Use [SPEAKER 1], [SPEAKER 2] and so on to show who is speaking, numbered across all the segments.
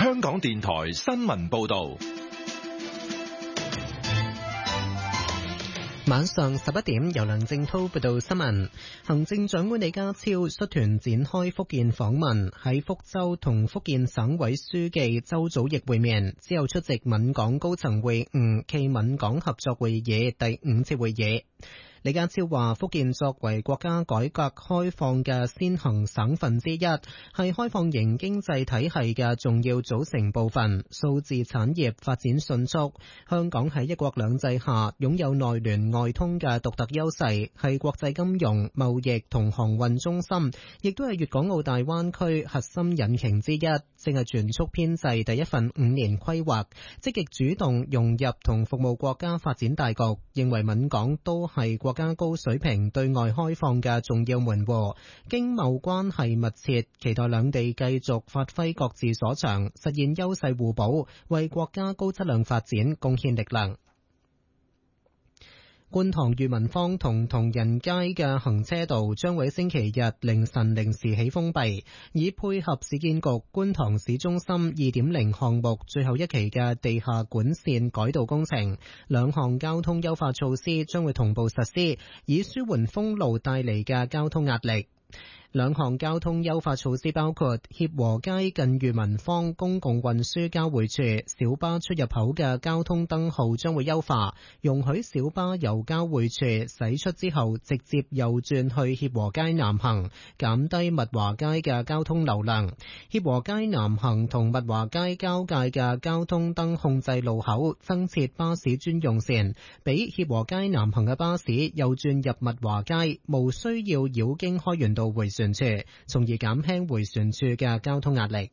[SPEAKER 1] 香港電台新聞報道。
[SPEAKER 2] 晚上11點，由梁正濤報道新聞。行政長官李家超率團展開福建訪問，喺福州同福建省委書記周祖義會面，之後出席閩港高層會晤暨闽港合作會議第5次會議。李家超話，福建作為國家改革開放嘅先行省份之一，係開放型經濟體系嘅重要組成部分，數字產業發展迅速。香港喺一國兩制下擁有內聯外通嘅獨特優勢，係國際金融、貿易同航運中心，亦都係粵港澳大灣區核心引擎之一。正係全速編製第一份5年規劃，積極主動融入同服務國家發展大局，認為閩港都係國家高水平對外開放嘅重要門戶，經貿關係密切，期待兩地繼續發揮各自所長，實現優勢互補，為國家高質量發展貢獻力量。觀塘裕民坊同同仁街嘅行車道將會星期日凌晨0時起封閉，以配合市建局觀塘市中心 2.0 項目最後一期嘅地下管線改道工程。兩項交通優化措施將會同步實施，以舒緩封路帶嚟嘅交通壓力。兩項交通優化措施包括協和街近裕民坊公共運輸交匯處小巴出入口嘅交通燈號將會優化，容許小巴由交匯處駛出之後直接右轉去協和街南行，減低物華街嘅交通流量。協和街南行同物華街交界嘅交通燈控制路口增設巴士專用線，俾協和街南行嘅巴士右轉入物華街，無需要繞經開源道回旋處，從而減輕回旋處嘅交通壓力。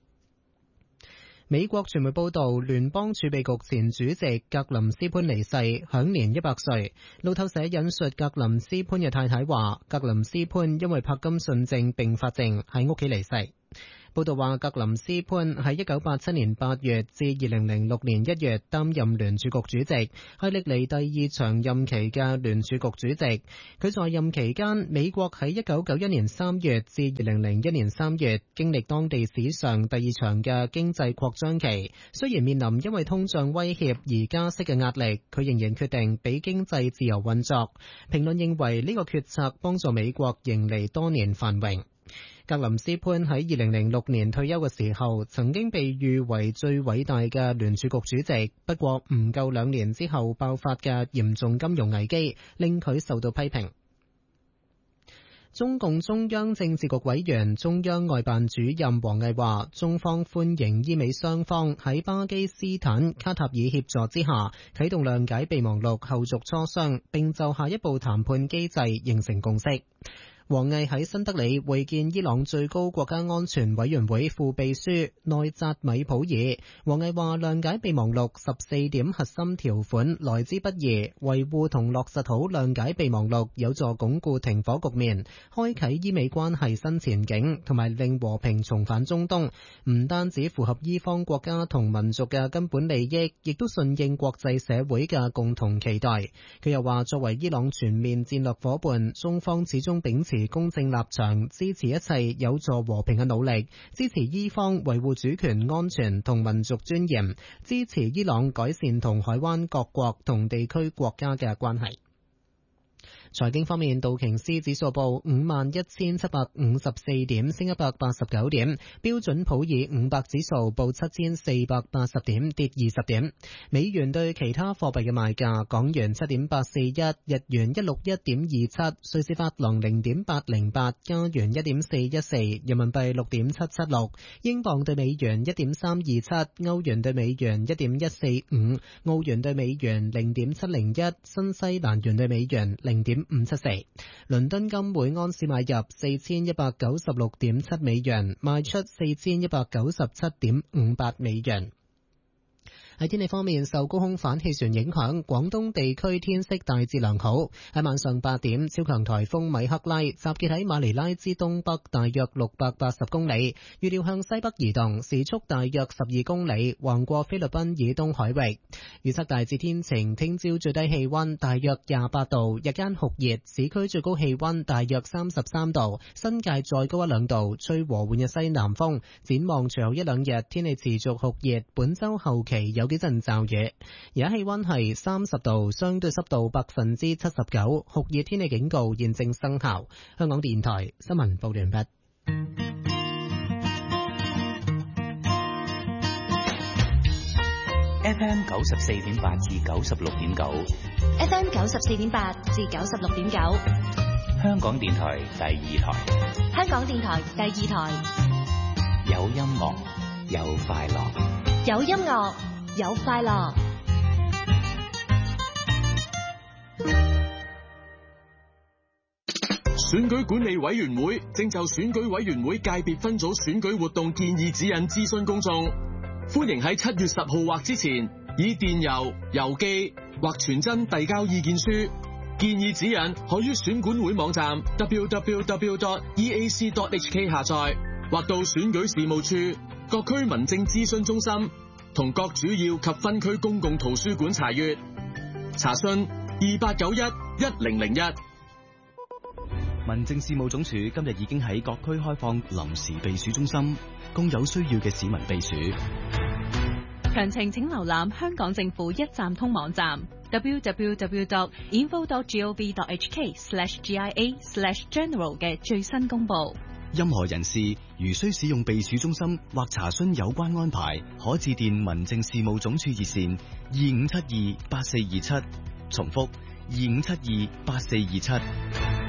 [SPEAKER 2] 美國傳媒報道，聯邦儲備局前主席格林斯潘離世，享年100歲。路透社引述格林斯潘嘅太太話，格林斯潘因為柏金遜症併發症喺屋企離世。報道話，格林斯潘喺1987年8月至2006年1月擔任聯儲局主席，係歷嚟第二長任期嘅聯儲局主席。佢在任期間，美國喺1991年3月至2001年3月經歷當地史上第二長嘅經濟擴張期。雖然面臨因為通脹威脅而加息嘅壓力，佢仍然決定俾經濟自由運作。評論認為呢個決策幫助美國迎嚟多年繁榮。格林斯潘喺2006年退休嘅時候，曾經被譽為最偉大嘅聯儲局主席。不過唔夠2年之後爆發嘅嚴重金融危機，令佢受到批評。中共中央政治局委員、中央外辦主任王毅話，中方歡迎伊美雙方喺巴基斯坦卡塔爾協助之下啟動諒解備忘錄後續磋商，並就下一步談判機制形成共識。王毅喺新德里會見伊朗最高國家安全委員會副秘書內扎米普爾。王毅話，諒解備忘錄14點核心條款來之不易，維護同落實好諒解備忘錄有助鞏固停火局面，開啟伊美關係新前景，同埋令和平重返中東。唔單止符合伊方國家同民族嘅根本利益，亦都順應國際社會嘅共同期待。佢又話，作為伊朗全面戰略夥伴，中方始終秉持公正立場，支持一切有助和平嘅努力，支持伊方維護主權安全同民族尊嚴，支持伊朗改善同海灣各國同地區國家嘅關係。財經方面，道瓊斯指數報51,754點，升189點；標準普爾500指數報7,480點，跌20點。美元對其他貨幣嘅賣價：港元7.841，日元161.27，瑞士法郎0.808，加元1.414，人民幣6.776，英鎊對美元1.327，歐元對美元1.145，澳元對美元0.701，新西蘭元對美元0.574。倫敦金每安士買入4196.7美元，賣出4197.58美元。 喺天氣方面，受高空反氣旋影響，廣東地區天色大致良好。喺晚上8點，超強颱風米克拉集結喺馬尼拉之東北大約680公里，預料向西北移動，時速大約12公里，橫過菲律賓以東海域。預測大致天晴，聽朝最低氣溫大約28度，日間酷熱，市區最高氣溫大約33度，新界再高1-2度，吹和緩嘅西南風。展望隨後1-2日天氣持續酷熱，本週後期有幾陣驟雨。而家氣溫係30度，相對濕度79%，酷熱天氣警告現正生效。香港電台新聞報完畢。
[SPEAKER 3] FM 94.8至96.9
[SPEAKER 4] ，FM 94.8至96.9，
[SPEAKER 3] 香港電台第2台，
[SPEAKER 4] 香港電台第2台，
[SPEAKER 3] 有音樂，有快樂，
[SPEAKER 4] 有音樂，有快樂。
[SPEAKER 5] 選舉管理委員會正就選舉委員會界別分組選舉活動建議指引諮詢公眾，歡迎喺7月10號或之前以電郵、郵寄或傳真遞交意見書。建議指引可於選管會網站 www.eac.hk 下載，或到選舉事務處、各區民政諮詢中心同各主要及分區公共圖書館查閱。查詢2891-1001。
[SPEAKER 6] 民政事務總署今日已經喺各區開放臨時避暑中心，供有需要嘅市民避暑。
[SPEAKER 7] 詳情請瀏覽香港政府一站通網站 www.info.gov.hk/GIA/general 嘅最新公佈。
[SPEAKER 6] 任何人士如需使用避暑中心或查詢有關安排，可致電民政事務總署熱線25728427，重複25728427。